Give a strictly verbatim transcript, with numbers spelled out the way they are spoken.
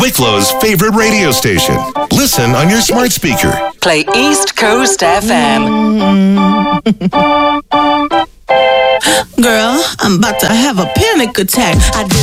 Wicklow's favorite radio station. Listen on your smart speaker. Play East Coast F M. Girl, I'm about to have a panic attack. I did